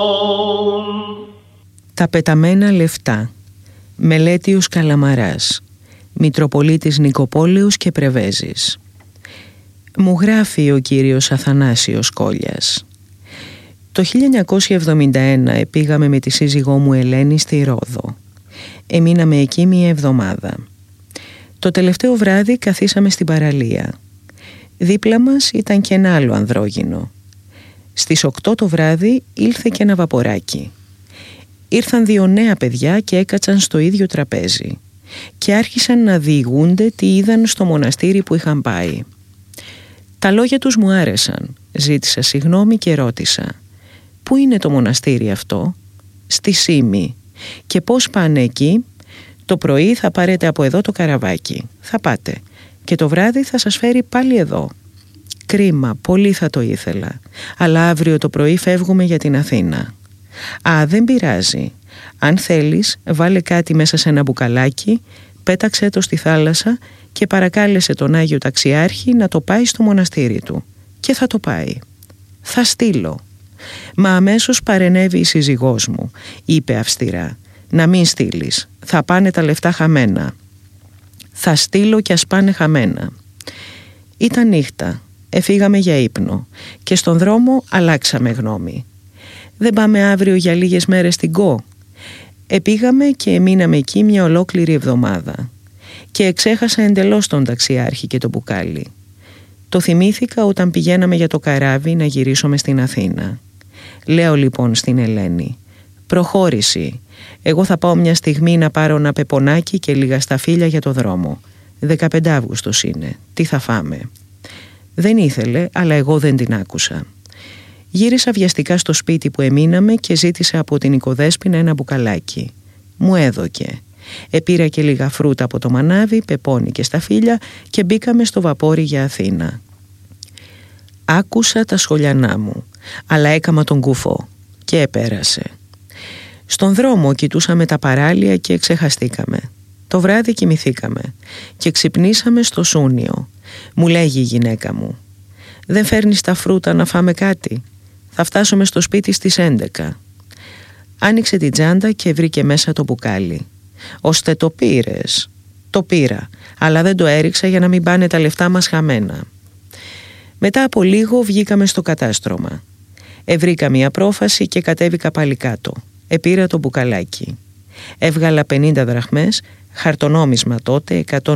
Τα πεταμένα λεφτά. Μελέτιος Καλαμαράς. Μητροπολίτης Νικοπόλεως και Πρεβέζης. Μου γράφει ο κύριος Αθανάσιος Κόλιας. Το 1971 πήγαμε με τη σύζυγό μου Ελένη στη Ρόδο. Εμείναμε εκεί μία εβδομάδα. Το τελευταίο βράδυ καθίσαμε στην παραλία. Δίπλα μας ήταν και ένα άλλο ανδρόγυνο. Στις 8 το βράδυ ήλθε και ένα βαποράκι. Ήρθαν 2 νέα παιδιά και έκατσαν στο ίδιο τραπέζι και άρχισαν να διηγούνται τι είδαν στο μοναστήρι που είχαν πάει. Τα λόγια τους μου άρεσαν. Ζήτησα συγγνώμη και ρώτησα: «Πού είναι το μοναστήρι αυτό?» «Στη Σύμη». «Και πώς πάνε εκεί?» «Το πρωί θα πάρετε από εδώ το καραβάκι. Θα πάτε. Και το βράδυ θα σας φέρει πάλι εδώ». «Κρίμα, πολύ θα το ήθελα. Αλλά αύριο το πρωί φεύγουμε για την Αθήνα». «Α, δεν πειράζει. Αν θέλεις, βάλε κάτι μέσα σε ένα μπουκαλάκι, πέταξε το στη θάλασσα και παρακάλεσε τον Άγιο Ταξιάρχη να το πάει στο μοναστήρι του. Και θα το πάει». «Θα στείλω». «Μα αμέσως παρενέβη η σύζυγός μου», είπε αυστηρά. «Να μην στείλεις. Θα πάνε τα λεφτά χαμένα». «Θα στείλω κι ας πάνε χαμένα». Ήταν νύχτα. Εφήγαμε για ύπνο και στον δρόμο αλλάξαμε γνώμη. «Δεν πάμε αύριο για λίγες μέρες στην Κο?» Επήγαμε και μείναμε εκεί μια ολόκληρη εβδομάδα. Και εξέχασα εντελώς τον ταξιάρχη και το μπουκάλι. Το θυμήθηκα όταν πηγαίναμε για το καράβι να γυρίσουμε στην Αθήνα. Λέω λοιπόν στην Ελένη: «Προχώρηση. Εγώ θα πάω μια στιγμή να πάρω ένα πεπονάκι και λίγα σταφύλια για το δρόμο. 15 Αύγουστος είναι. Τι θα φάμε?» Δεν ήθελε, αλλά εγώ δεν την άκουσα. Γύρισα βιαστικά στο σπίτι που εμείναμε και ζήτησα από την οικοδέσποινα ένα μπουκαλάκι. Μου έδωκε. Επήρα και λίγα φρούτα από το μανάβι, πεπόνι και σταφύλια και μπήκαμε στο βαπόρι για Αθήνα. Άκουσα τα σχολιανά μου, αλλά έκαμα τον κουφό και επέρασε. Στον δρόμο κοιτούσαμε τα παράλια και ξεχαστήκαμε. Το βράδυ κοιμηθήκαμε και ξυπνήσαμε στο Σούνιο. Μου λέγει η γυναίκα μου: «Δεν φέρνεις τα φρούτα να φάμε κάτι? Θα φτάσουμε στο σπίτι στις 11». Άνοιξε την τσάντα και βρήκε μέσα το μπουκάλι. «Ώστε το πήρες?» «Το πήρα, αλλά δεν το έριξα για να μην πάνε τα λεφτά μας χαμένα». Μετά από λίγο βγήκαμε στο κατάστρωμα. Ευρήκα μια πρόφαση και κατέβηκα πάλι κάτω. Επήρα το μπουκαλάκι. Έβγαλα 50 δραχμές, χαρτονόμισμα τότε,